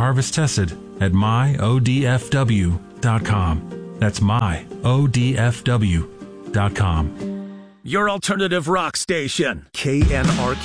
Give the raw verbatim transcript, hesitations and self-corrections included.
harvest tested at my o d f w dot com. That's my o d f w dot com. Your alternative rock station, K N R Q.